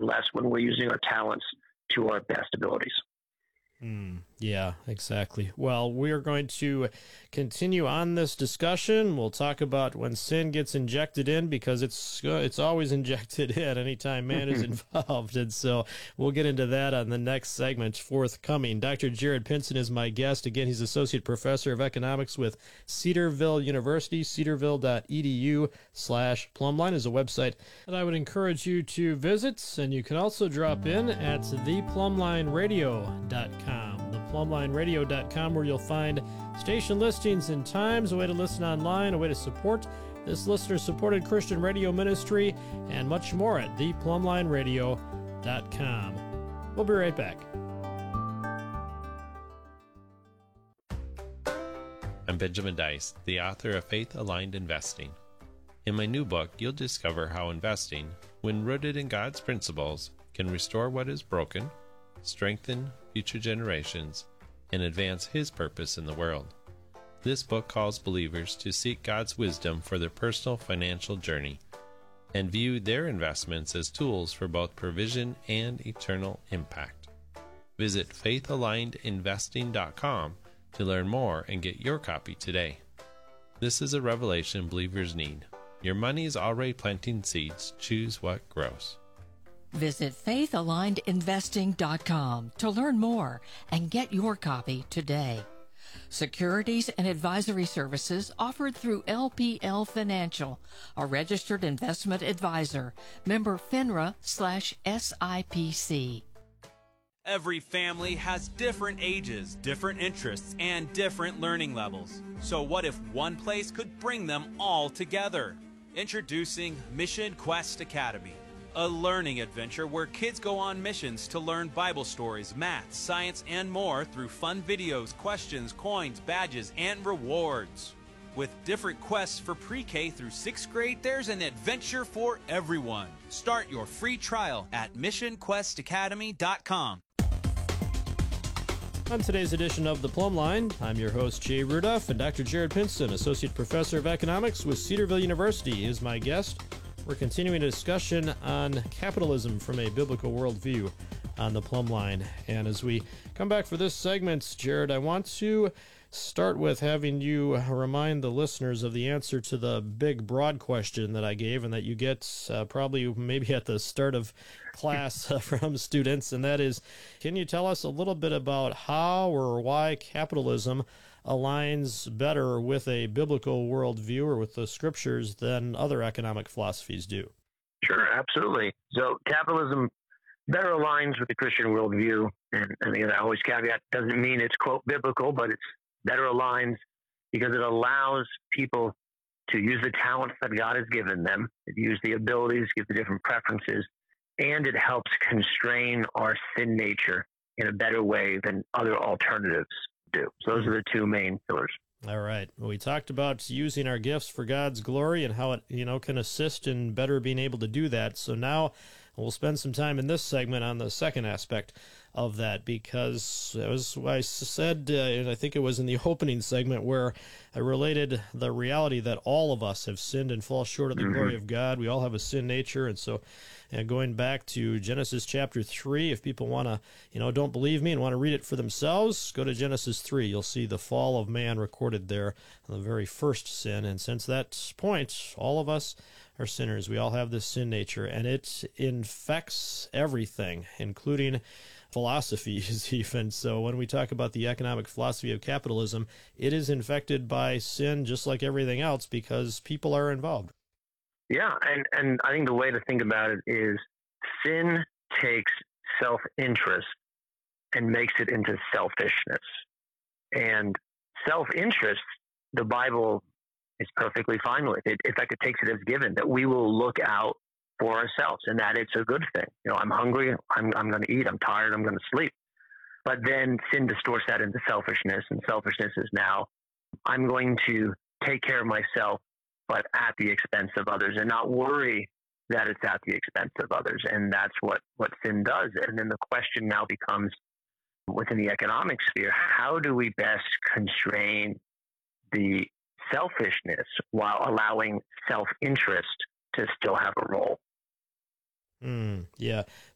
less when we're using our talents to our best abilities. Yeah, exactly. Well, we're going to continue on this discussion. We'll talk about when sin gets injected in, because it's always injected in anytime man is involved. And so we'll get into that on the next segment forthcoming. Dr. Jared Pinson is my guest. Again, he's Associate Professor of Economics with Cedarville University. Cedarville.edu/Plumline is a website that I would encourage you to visit. And you can also drop in at theplumlineradio.com. Theplumlineradio.com, where you'll find station listings and times, a way to listen online, a way to support this listener-supported Christian radio ministry, and much more at theplumlineradio.com. We'll be right back. I'm Benjamin Dice, the author of Faith Aligned Investing. In my new book, you'll discover how investing, when rooted in God's principles, can restore what is broken, strengthen future generations, and advance His purpose in the world. This book calls believers to seek God's wisdom for their personal financial journey and view their investments as tools for both provision and eternal impact. Visit faithalignedinvesting.com to learn more and get your copy today. This is a revelation believers need. Your money is already planting seeds. Choose what grows. Visit faithalignedinvesting.com to learn more and get your copy today. Securities and advisory services offered through LPL Financial, a registered investment advisor, member FINRA/SIPC. Every family has different ages, different interests, and different learning levels. So what if one place could bring them all together? Introducing Mission Quest Academy, a learning adventure where kids go on missions to learn Bible stories, math, science, and more through fun videos, questions, coins, badges, and rewards. With different quests for pre-K through 6th grade, there's an adventure for everyone. Start your free trial at missionquestacademy.com. On today's edition of The Plumb Line, I'm your host, Jay Rudolph, and Dr. Jared Pinson, Associate Professor of Economics with Cedarville University, is my guest. We're continuing a discussion on capitalism from a biblical worldview on The Plumb Line. And as we come back for this segment, Jared, I want to start with having you remind the listeners of the answer to the big, broad question that I gave and that you get probably maybe at the start of class from students, and that is, can you tell us a little bit about how or why capitalism aligns better with a biblical worldview or with the scriptures than other economic philosophies do? Sure, absolutely. So capitalism better aligns with the Christian worldview, and again, I always caveat, doesn't mean it's, quote, biblical, but it's better aligns because it allows people to use the talents that God has given them, use the abilities, give the different preferences, and it helps constrain our sin nature in a better way than other alternatives do. So those are the two main pillars. All right. Well, we talked about using our gifts for God's glory and how it, can assist in better being able to do that. So now we'll spend some time in this segment on the second aspect of that, because as I said, and I think it was in the opening segment where I related the reality that all of us have sinned and fall short of the glory of God. We all have a sin nature. And so going back to Genesis chapter 3, if people want to, don't believe me and want to read it for themselves, go to Genesis 3. You'll see the fall of man recorded there, the very first sin. And since that point, all of us are sinners. We all have this sin nature, and it infects everything, including philosophies even. So when we talk about the economic philosophy of capitalism, it is infected by sin just like everything else because people are involved. Yeah, and I think the way to think about it is sin takes self-interest and makes it into selfishness. And self-interest, the Bible is perfectly fine with it. In fact, it takes it as given that we will look out for ourselves and that it's a good thing. I'm hungry, I'm going to eat, I'm tired, I'm going to sleep. But then sin distorts that into selfishness, and selfishness is now, I'm going to take care of myself, but at the expense of others, and not worry that it's at the expense of others. And that's what sin does. And then the question now becomes, within the economic sphere, how do we best constrain the selfishness while allowing self-interest to still have a role? Yeah.